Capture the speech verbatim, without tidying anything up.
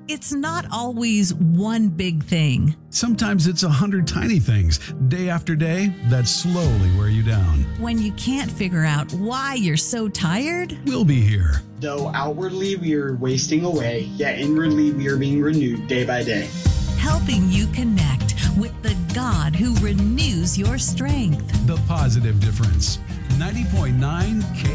It's not always one big thing. Sometimes it's a hundred tiny things, day after day, that slowly wear you down. When you can't figure out why you're so tired, we'll be here. Though outwardly we are wasting away, yet inwardly we are being renewed day by day. Helping you connect with the God who renews your strength. The Positive Difference. ninety point nine K